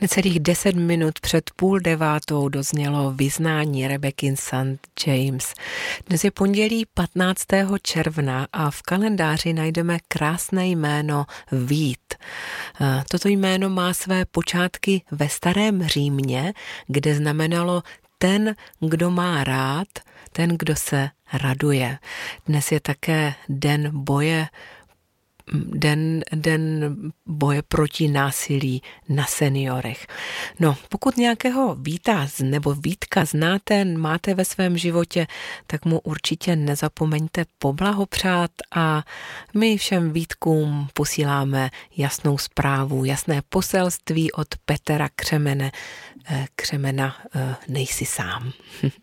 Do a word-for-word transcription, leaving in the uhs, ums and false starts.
Necelých deset minut před půl devátou doznělo vyznání Rebekin Sankt James. Dnes je pondělí patnáctého června a v kalendáři najdeme krásné jméno Vít. Toto jméno má své počátky ve Starém Římě, kde znamenalo ten, kdo má rád, ten, kdo se raduje. Dnes je také den boje Den, den boje proti násilí na seniorech. No, pokud nějakého Víta nebo Vítka znáte, máte ve svém životě, tak mu určitě nezapomeňte poblahopřát a my všem Vítkům posíláme jasnou zprávu, jasné poselství od Petra Křemene. Křemena, nejsi sám.